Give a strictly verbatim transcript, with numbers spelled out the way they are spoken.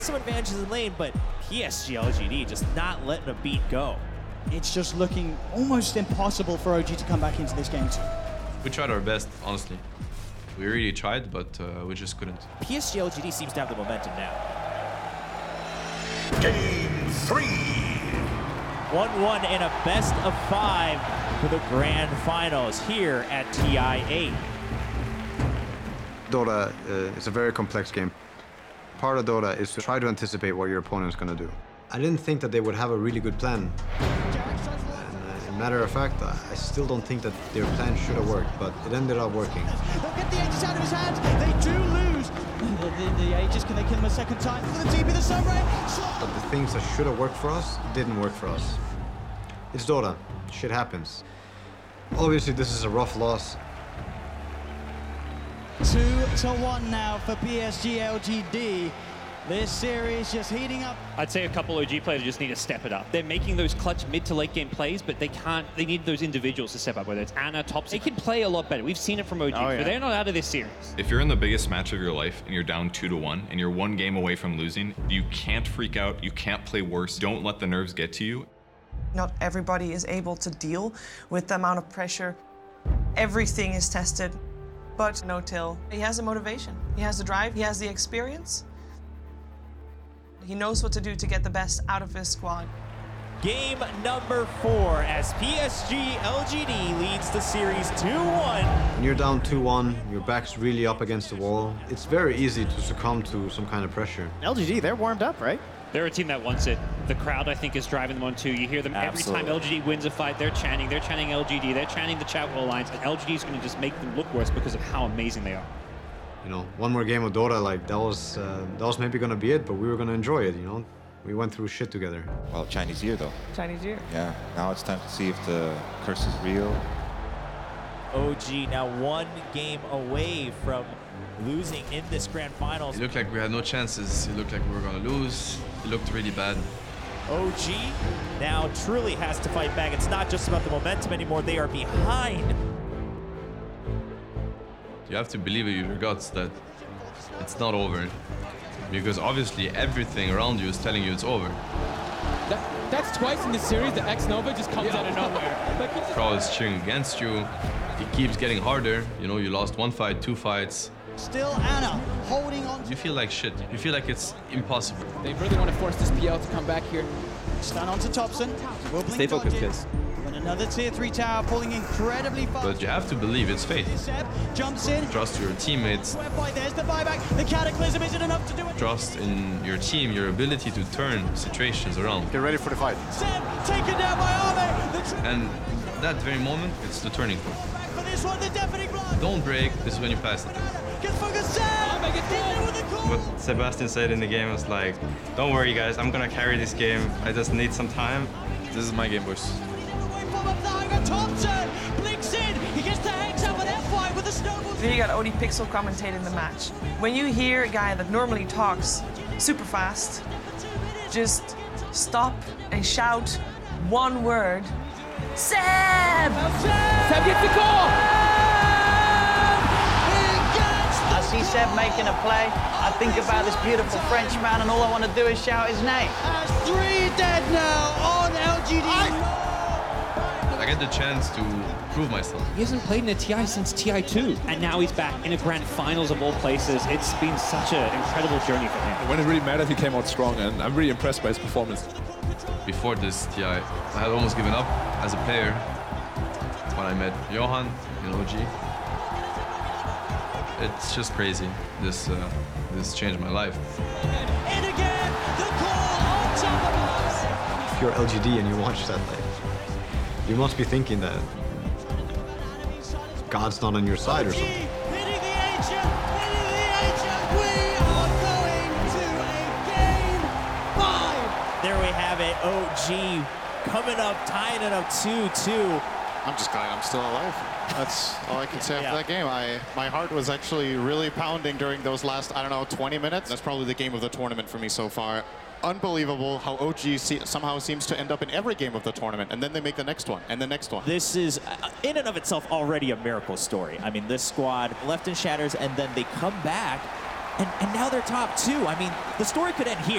Some advantages in lane, but P S G L G D just not letting a beat go. It's just looking almost impossible for O G to come back into this game too. We tried our best, honestly. We really tried, but uh, we just couldn't. P S G L G D seems to have the momentum now. Game three. one one in a best of five for the grand finals here at T I eight. Dota uh, is a very complex game. Part of Dota is to try to anticipate what your opponent's going to do. I didn't think that they would have a really good plan. And, uh, as a matter of fact, I, I still don't think that their plan should have worked, but it ended up working. They'll get the Aegis out of his hands. They do lose. The, the, the Aegis, can they kill him a second time? For the T P, the Sunray. But the things that should have worked for us didn't work for us. It's Dota. Shit happens. Obviously, this is a rough loss. Two to one now for P S G L G D. This series just heating up. I'd say a couple O G players just need to step it up. They're making those clutch mid to late game plays, but they can't, they need those individuals to step up, whether it's Ana, Tops. They can play a lot better. We've seen it from O G, Oh, yeah. but they're not out of this series. If you're in the biggest match of your life and you're down two to one and you're one game away from losing, you can't freak out, you can't play worse. Don't let the nerves get to you. Not everybody is able to deal with the amount of pressure. Everything is tested, but N0tail, he has the motivation, he has the drive, he has the experience. He knows what to do to get the best out of his squad. Game number four as P S G L G D leads the series two one. When you're down two one, your back's really up against the wall. It's very easy to succumb to some kind of pressure. L G D, they're warmed up, right? They're a team that wants it. The crowd, I think, is driving them on too. You hear them Absolutely. every time L G D wins a fight, they're chanting, they're chanting L G D, they're chanting the Chatwell Alliance, and L G D is going to just make them look worse because of how amazing they are. You know, one more game of Dota, like that was uh, that was maybe gonna be it, but we were gonna enjoy it. You know, we went through shit together. Well, Chinese year though. Chinese year. Yeah. Now it's time to see if the curse is real. O G now one game away from losing in this grand finals. It looked like we had no chances. It looked like we were gonna lose. It looked really bad. O G now truly has to fight back. It's not just about the momentum anymore. They are behind. You have to believe in your guts that it's not over. Because obviously everything around you is telling you it's over. That, that's twice in this series that X-Nova just comes out of nowhere. Like, he's- Crowd is cheering against you. It keeps getting harder. You know, you lost one fight, two fights. Still Ana holding on. You feel like shit. You feel like it's impossible. They really want to force this P L to come back here. Stand on to Topson. Will blink Stay focused, dodges. kids. And another tier three tower falling incredibly fast. But you have to believe it's fate. Seb jumps in. Trust your teammates. Whereby there's the buyback. The cataclysm isn't enough to do it. Trust in your team, your ability to turn situations around. Get ready for the fight. Seb taken down by Arme. The tri- And that very moment, it's the turning point. back for this one. The deafening blow. Don't break. This is when you pass it. Gets focused. Seb. Arme gets Hit with the call. What Sebastian said in the game was like, don't worry guys, I'm gonna carry this game. I just need some time. This is my game, boys. Away from up the Hunger. Thompson blinks in. He gets the hex up an F five with the snowball. Then you got ODPixel commentating the match. When you hear a guy that normally talks super fast, just stop and shout one word. Seb! Seb gets the call! I see Seb making a play. I think about this beautiful French man, and all I want to do is shout his name. That's three dead now on L G D. I get the chance to prove myself. He hasn't played in a T I since T I two, and now he's back in a grand finals of all places. It's been such an incredible journey for him. When it really mattered, he came out strong, and I'm really impressed by his performance. Before this T I, I had almost given up as a player. When I met Johan in O G. It's just crazy. This uh, this changed my life. In again, the call on top of us. If you're L G D and you watch that, like, you must be thinking that God's not on your side or something. Hitting the ancient, hitting the ancient. We are going to a game five. There we have it. O G coming up, tying it up two two. I'm just glad I'm still alive. That's all I can say after Yeah. that game. I my heart was actually really pounding during those last, I don't know, twenty minutes. That's probably the game of the tournament for me so far. Unbelievable how O G se somehow seems to end up in every game of the tournament, and then they make the next one, and the next one. This is, uh, in and of itself, already a miracle story. I mean, this squad left in shatters, and then they come back, and, and now they're top two. I mean, the story could end here.